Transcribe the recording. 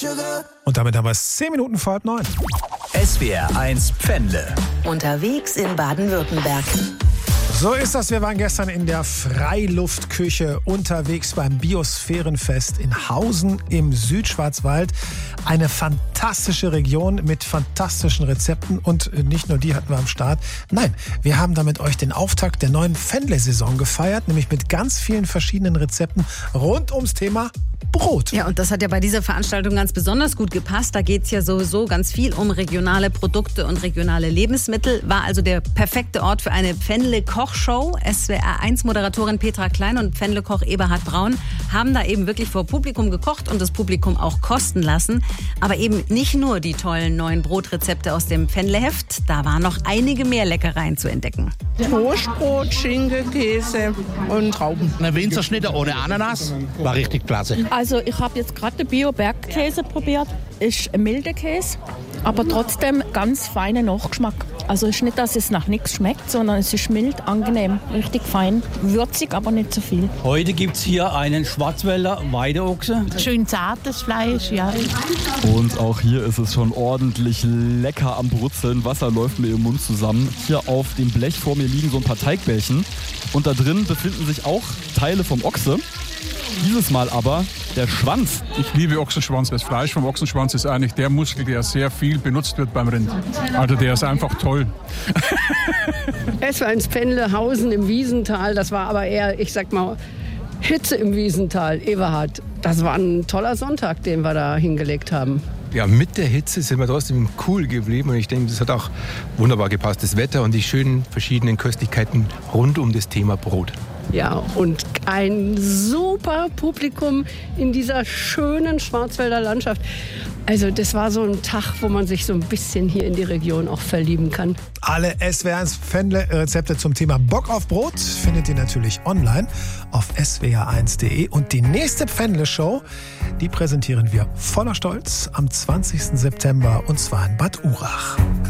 Und damit haben wir es 10 Minuten vor 8:30. SWR 1 Pfändle. Unterwegs in Baden-Württemberg. So ist das. Wir waren gestern in der Freiluftküche unterwegs beim Biosphärenfest in Hausen im Südschwarzwald. Eine fantastische Region mit fantastischen Rezepten und nicht nur die hatten wir am Start. Nein, wir haben da mit euch den Auftakt der neuen Pfändle-Saison gefeiert, nämlich mit ganz vielen verschiedenen Rezepten rund ums Thema Brot. Ja, und das hat ja bei dieser Veranstaltung ganz besonders gut gepasst. Da geht es ja sowieso ganz viel um regionale Produkte und regionale Lebensmittel. War also der perfekte Ort für eine Pfändle-Kochshow. SWR1-Moderatorin Petra Klein und Pfändle-Koch Eberhard Braun haben da eben wirklich vor Publikum gekocht und das Publikum auch kosten lassen. Aber eben nicht nur die tollen neuen Brotrezepte aus dem Pfändle-Heft. Da waren noch einige mehr Leckereien zu entdecken. Toastbrot, Schinken, Käse und Trauben. Eine Winzerschnitte ohne Ananas war richtig klasse. Also ich habe jetzt gerade den Bio-Bergkäse probiert. Ist ein milder Käse, aber trotzdem ganz feiner Nachgeschmack. Also es ist nicht, dass es nach nichts schmeckt, sondern es ist mild, angenehm, richtig fein, würzig, aber nicht zu viel. Heute gibt es hier einen Schwarzwälder Weideochse. Schön zartes Fleisch, ja. Und auch hier ist es schon ordentlich lecker am Brutzeln. Wasser läuft mir im Mund zusammen. Hier auf dem Blech vor mir liegen so ein paar Teigbällchen. Und da drin befinden sich auch Teile vom Ochse. Dieses Mal aber der Schwanz. Ich liebe Ochsenschwanz. Das Fleisch vom Ochsenschwanz ist eigentlich der Muskel, der sehr viel benutzt wird beim Rind. Also der ist einfach toll. Es war ins Pfändlehausen im Wiesental. Das war aber eher, ich sag mal, Hitze im Wiesental. Eberhard, das war ein toller Sonntag, den wir da hingelegt haben. Ja, mit der Hitze sind wir trotzdem cool geblieben und ich denke, das hat auch wunderbar gepasst. Das Wetter und die schönen verschiedenen Köstlichkeiten rund um das Thema Brot. Ja, und ein super Publikum in dieser schönen Schwarzwälder Landschaft. Also das war so ein Tag, wo man sich so ein bisschen hier in die Region auch verlieben kann. Alle SWR1 Pfändle-Rezepte zum Thema Bock auf Brot findet ihr natürlich online auf swr1.de. Und die nächste Pfändle-Show, die präsentieren wir voller Stolz am 20. September und zwar in Bad Urach.